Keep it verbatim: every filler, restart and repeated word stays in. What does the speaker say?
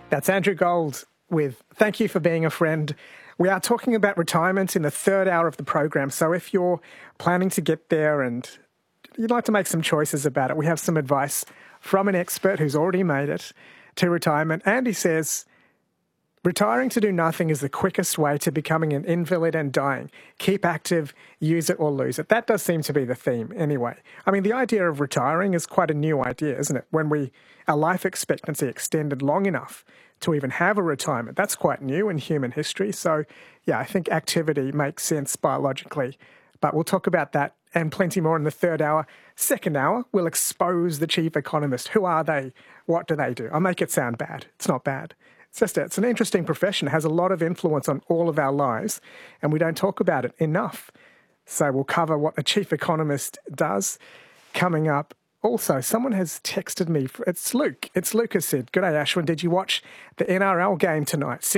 That's Andrew Gold with Thank You for Being a Friend. We are talking about retirement in the third hour of the program. So if you're planning to get there and you'd like to make some choices about it, we have some advice from an expert who's already made it to retirement. And he says, retiring to do nothing is the quickest way to becoming an invalid and dying. Keep active, use it or lose it. That does seem to be the theme anyway. I mean, the idea of retiring is quite a new idea, isn't it? When we our life expectancy extended long enough to even have a retirement, that's quite new in human history. So, yeah, I think activity makes sense biologically. But we'll talk about that and plenty more in the third hour. Second hour, we'll expose the chief economist. Who are they? What do they do? I'll make it sound bad. It's not bad. It's just it's an interesting profession. It has a lot of influence on all of our lives, and we don't talk about it enough. So we'll cover what a chief economist does coming up. Also, someone has texted me. It's Luke. It's Lucas said, "Good day, Ashwin. Did you watch the N R L game tonight?